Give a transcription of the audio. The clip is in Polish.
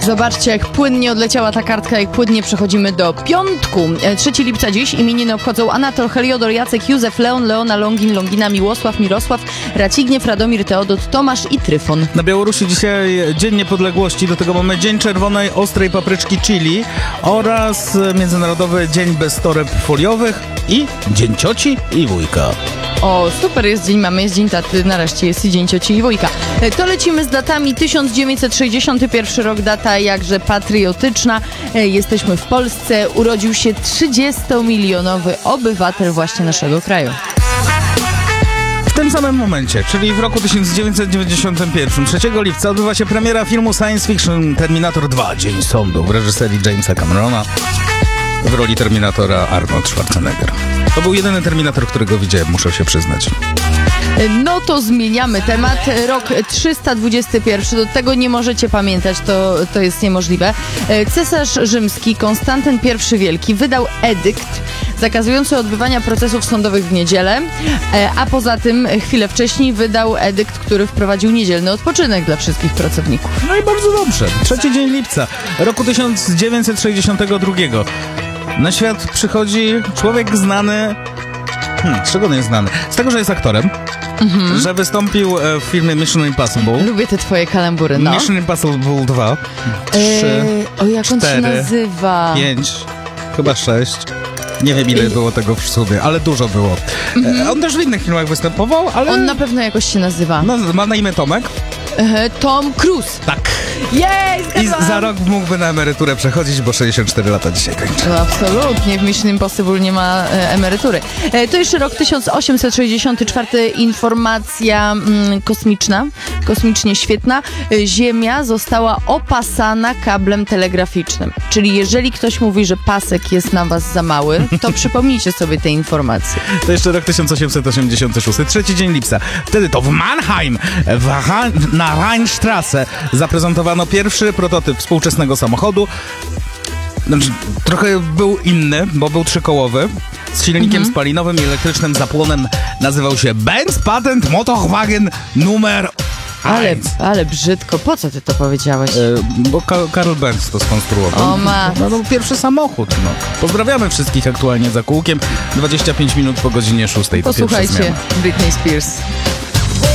Zobaczcie, jak płynnie odleciała ta kartka, jak płynnie przechodzimy do piątku. 3 lipca dziś imieniny obchodzą Anatol, Heliodor, Jacek, Józef, Leon, Leona, Longin, Longina, Miłosław, Mirosław, Racigniew, Radomir, Teodot, Tomasz i Tryfon. Na Białorusi dzisiaj Dzień Niepodległości, do tego mamy Dzień Czerwonej Ostrej Papryczki Chili oraz Międzynarodowy Dzień Bez Toreb Foliowych i Dzień Cioci i Wujka. O, super jest dzień mamy, jest dzień taty, nareszcie jest i dzień cioci i wujka. To lecimy z datami. 1961 rok, data jakże patriotyczna. Jesteśmy w Polsce. Urodził się 30-milionowy obywatel właśnie naszego kraju. W tym samym momencie, czyli w roku 1991, 3 lipca odbywa się premiera filmu science fiction Terminator 2, Dzień Sądu, w reżyserii Jamesa Camerona. W roli Terminatora Arnold Schwarzenegger. To był jedyny Terminator, którego widziałem, muszę się przyznać. No to zmieniamy temat. Rok 321, do tego nie możecie pamiętać, to jest niemożliwe. Cesarz rzymski Konstantyn I Wielki wydał edykt zakazujący odbywania procesów sądowych w niedzielę, a poza tym chwilę wcześniej wydał edykt, który wprowadził niedzielny odpoczynek dla wszystkich pracowników. No i bardzo dobrze. 3 dzień lipca roku 1962. Na świat przychodzi człowiek znany... Z czego on jest znany? Z tego, że jest aktorem, że wystąpił w filmie Mission Impossible. Lubię te twoje kalambury, no. Mission Impossible 2, 3, o, jak 4, on się nazywa? 5, chyba 6. Nie wiem, ile było tego w sumie, ale dużo było. On też w innych filmach występował, ale... On na pewno jakoś się nazywa. No, ma na imię Tomek. Tom Cruise. Tak. Jej, I za rok mógłby na emeryturę przechodzić, bo 64 lata dzisiaj kończy. No absolutnie, w Mission Impossible nie ma emerytury. To jeszcze rok 1864, informacja kosmiczna, kosmicznie świetna. Ziemia została opasana kablem telegraficznym. Czyli jeżeli ktoś mówi, że pasek jest na was za mały, to przypomnijcie sobie te informacje. To jeszcze rok 1886, 3 dzień lipca. Wtedy to w Mannheim, na Rheinstrasse zaprezentowano pierwszy prototyp współczesnego samochodu. Znaczy, trochę był inny, bo był trzykołowy, z silnikiem spalinowym i elektrycznym zapłonem. Nazywał się Benz Patent Motorwagen numer 1. Ale brzydko, po co ty to powiedziałeś? Bo Karl Benz to skonstruował. O ma. No, pierwszy samochód, no. Pozdrawiamy wszystkich aktualnie za kółkiem. 25 minut po godzinie 6. Posłuchajcie Britney Spears.